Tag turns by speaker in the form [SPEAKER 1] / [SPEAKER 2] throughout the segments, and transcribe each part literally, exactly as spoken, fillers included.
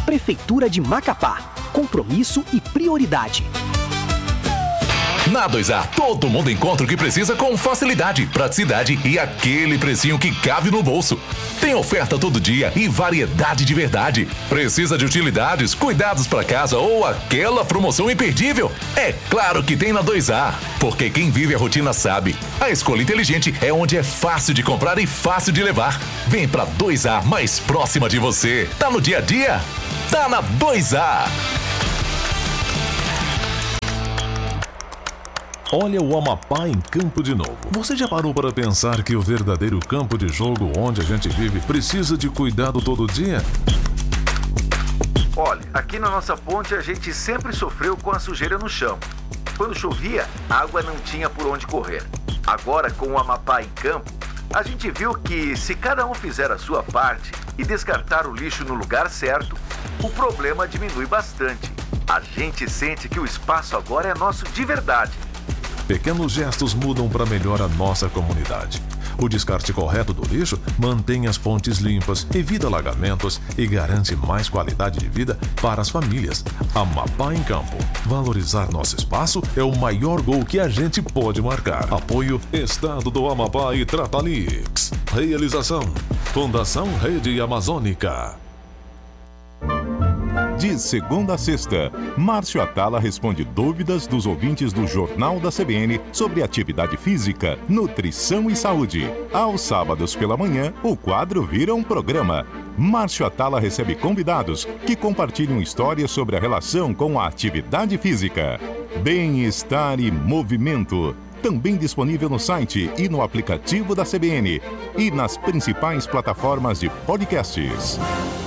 [SPEAKER 1] Prefeitura de Macapá. Compromisso e prioridade.
[SPEAKER 2] Na dois A, todo mundo encontra o que precisa com facilidade, praticidade e aquele precinho que cabe no bolso. Tem oferta todo dia e variedade de verdade. Precisa de utilidades, cuidados para casa ou aquela promoção imperdível? É claro que tem na dois A, porque quem vive a rotina sabe. A escolha inteligente é onde é fácil de comprar e fácil de levar. Vem pra dois A mais próxima de você. Tá no dia a dia? Tá na dois A.
[SPEAKER 3] Olha o Amapá em campo de novo. Você já parou para pensar que o verdadeiro campo de jogo onde a gente vive precisa de cuidado todo dia?
[SPEAKER 4] Olha, aqui na nossa ponte a gente sempre sofreu com a sujeira no chão. Quando chovia, a água não tinha por onde correr. Agora, com o Amapá em campo, a gente viu que se cada um fizer a sua parte e descartar o lixo no lugar certo, o problema diminui bastante. A gente sente que o espaço agora é nosso de verdade.
[SPEAKER 3] Pequenos gestos mudam para melhor a nossa comunidade. O descarte correto do lixo mantém as pontes limpas, evita alagamentos e garante mais qualidade de vida para as famílias. Amapá em campo. Valorizar nosso espaço é o maior gol que a gente pode marcar. Apoio Estado do Amapá e Tratalix. Realização Fundação Rede Amazônica.
[SPEAKER 5] De segunda a sexta, Márcio Atala responde dúvidas dos ouvintes do Jornal da C B N sobre atividade física, nutrição e saúde. Aos sábados pela manhã, o quadro vira um programa. Márcio Atala recebe convidados que compartilham histórias sobre a relação com a atividade física. Bem-estar e movimento. Também disponível no site e no aplicativo da C B N e nas principais plataformas de podcasts.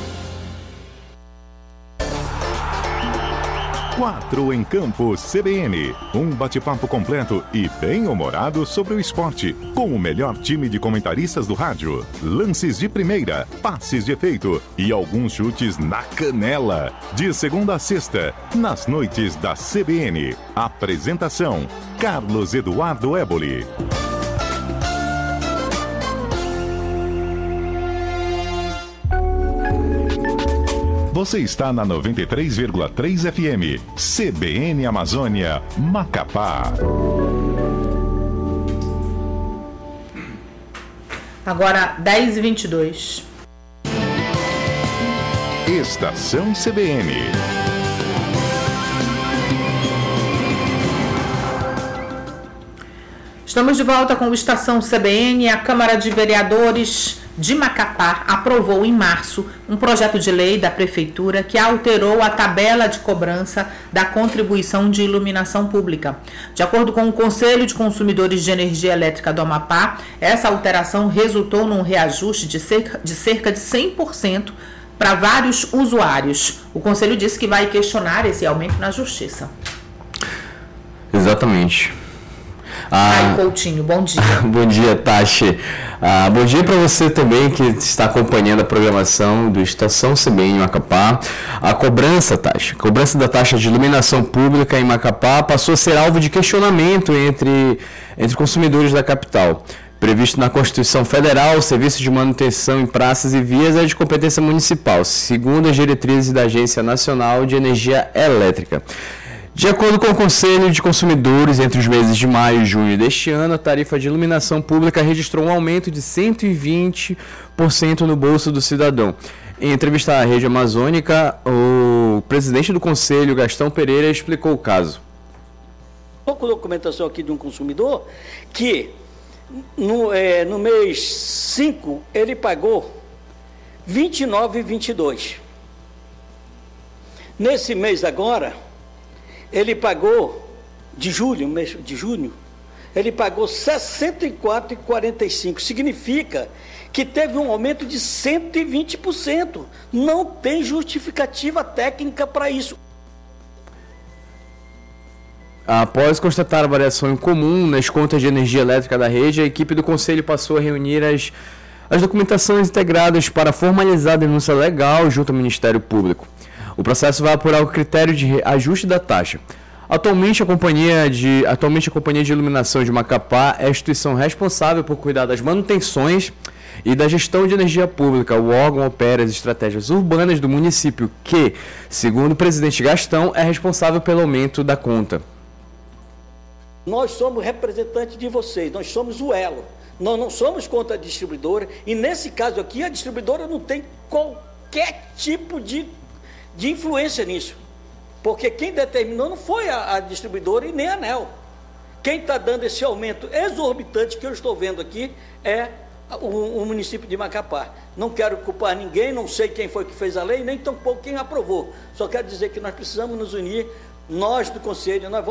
[SPEAKER 5] Quatro em Campo C B N. Um bate-papo completo e bem-humorado sobre o esporte, com o melhor time de comentaristas do rádio. Lances de primeira, passes de efeito e alguns chutes na canela. De segunda a sexta, nas noites da C B N. Apresentação: Carlos Eduardo Éboli. Você está na noventa e três vírgula três F M, C B N Amazônia, Macapá.
[SPEAKER 6] Agora, dez e vinte e dois.
[SPEAKER 5] Estação C B N.
[SPEAKER 6] Estamos de volta com o Estação C B N. A Câmara de Vereadores de Macapá aprovou em março um projeto de lei da Prefeitura que alterou a tabela de cobrança da contribuição de iluminação pública. De acordo com o Conselho de Consumidores de Energia Elétrica do Amapá, essa alteração resultou num reajuste de cerca de, cerca de cem por cento para vários usuários. O Conselho disse que vai questionar esse aumento na Justiça.
[SPEAKER 7] Exatamente.
[SPEAKER 6] Ah, Ai, Coutinho, bom dia.
[SPEAKER 7] Bom dia, Tati. Ah, bom dia para você também que está acompanhando a programação do Estação C B N em Macapá. A cobrança, Tati, a cobrança da taxa de iluminação pública em Macapá passou a ser alvo de questionamento entre, entre consumidores da capital. Previsto na Constituição Federal, o serviço de manutenção em praças e vias é de competência municipal, segundo as diretrizes da Agência Nacional de Energia Elétrica. De acordo com o Conselho de Consumidores, entre os meses de maio e junho deste ano, a tarifa de iluminação pública registrou um aumento de cento e vinte por cento no bolso do cidadão. Em entrevista à Rede Amazônica, o presidente do Conselho, Gastão Pereira, explicou o caso.
[SPEAKER 8] Estou com documentação aqui de um consumidor que no, é, no mês cinco ele pagou vinte e nove reais e vinte e dois centavos. Nesse mês agora, ele pagou, de julho, mês de junho, ele pagou sessenta e quatro reais e quarenta e cinco centavos. Significa que teve um aumento de cento e vinte por cento. Não tem justificativa técnica para isso.
[SPEAKER 7] Após constatar a variação incomum nas contas de energia elétrica da rede, a equipe do Conselho passou a reunir as, as documentações integradas para formalizar a denúncia legal junto ao Ministério Público. O processo vai apurar o critério de ajuste da taxa. Atualmente a, companhia de, atualmente, a Companhia de Iluminação de Macapá é a instituição responsável por cuidar das manutenções e da Gestão de Energia Pública. O órgão opera as estratégias urbanas do município que, segundo o presidente Gastão, é responsável pelo aumento da conta.
[SPEAKER 8] Nós somos representantes de vocês, nós somos o elo. Nós não somos contra a distribuidora e, nesse caso aqui, a distribuidora não tem qualquer tipo de, de influência nisso. Porque quem determinou não foi a, a distribuidora e nem a ANEEL. Quem está dando esse aumento exorbitante que eu estou vendo aqui é o, o município de Macapá. Não quero culpar ninguém, não sei quem foi que fez a lei, nem tampouco quem aprovou. Só quero dizer que nós precisamos nos unir, nós do Conselho, nós vamos